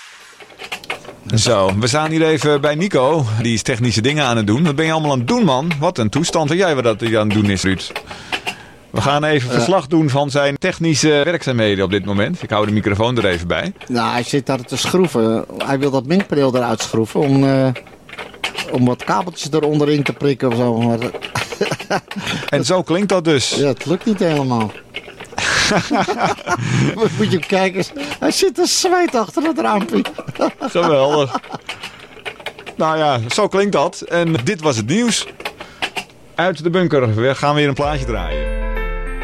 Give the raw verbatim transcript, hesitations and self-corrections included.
Zo, we staan hier even bij Nico. Die is technische dingen aan het doen. Wat ben je allemaal aan het doen, man? Wat een toestand. Weet jij wat dat hij aan het doen is, Ruud? We gaan even verslag doen van zijn technische werkzaamheden op dit moment. Ik hou de microfoon er even bij. Nou, hij zit daar te schroeven. Hij wil dat mengpaneel eruit schroeven om, uh, om wat kabeltjes eronderin te prikken of zo. Maar... En zo klinkt dat dus. Ja, het lukt niet helemaal. Moet je kijken, hij zit te zweet achter het raampje. Geweldig. Nou ja, zo klinkt dat. En dit was het nieuws. Uit de bunker. We gaan weer een plaatje draaien.